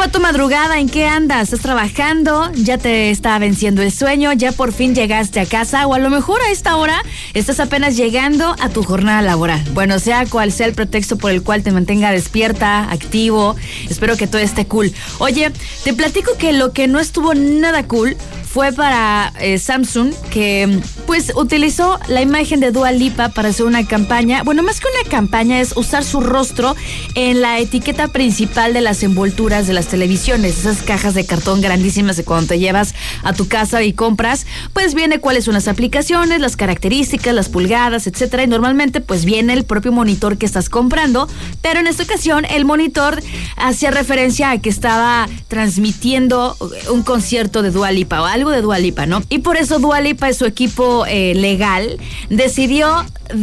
fue tu madrugada? ¿En qué andas? ¿Estás trabajando? ¿Ya te está venciendo el sueño? ¿Ya por fin llegaste a casa? O a lo mejor a esta hora estás apenas llegando a tu jornada laboral. Bueno, sea cual sea el pretexto por el cual te mantenga despierta, activo, espero que todo esté cool. Oye, te platico que lo que no estuvo nada cool fue para Samsung, que pues utilizó la imagen de Dua Lipa para hacer una campaña. Bueno, más que una campaña, es usar su rostro en la etiqueta principal de las envolturas de las televisiones, esas cajas de cartón grandísimas de cuando te llevas a tu casa y compras, pues viene cuáles son las aplicaciones, las características, las pulgadas, etcétera, y normalmente pues viene el propio monitor que estás comprando, pero en esta ocasión el monitor hacía referencia a que estaba transmitiendo un concierto de Dua Lipa o algo de Dua Lipa, ¿no? Y por eso Dua Lipa y su equipo legal decidió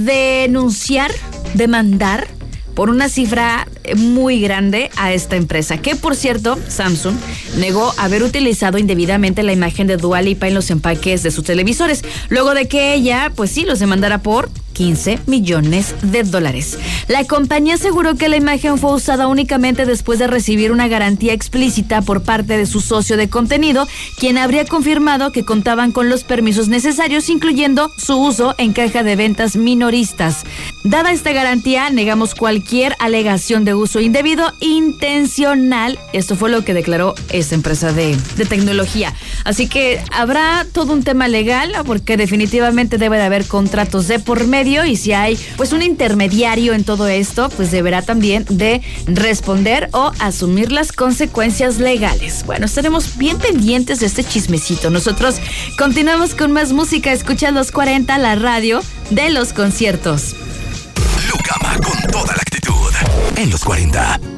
demandar por una cifra muy grande a esta empresa, que por cierto, Samsung negó haber utilizado indebidamente la imagen de Dua Lipa en los empaques de sus televisores, luego de que ella, pues sí, los demandara por $15 millones. La compañía aseguró que la imagen fue usada únicamente después de recibir una garantía explícita por parte de su socio de contenido, quien habría confirmado que contaban con los permisos necesarios, incluyendo su uso en caja de ventas minoristas. Dada esta garantía, negamos cualquier alegación de uso indebido intencional. Esto fue lo que declaró esta empresa de tecnología. Así que habrá todo un tema legal, porque definitivamente debe de haber contratos de por medio, y si hay pues un intermediario en todo esto, pues deberá también de responder o asumir las consecuencias legales. Bueno, estaremos bien pendientes de este chismecito. Nosotros continuamos con más música. Escucha los 40, la radio de los conciertos. Lucama con toda la actitud en los 40.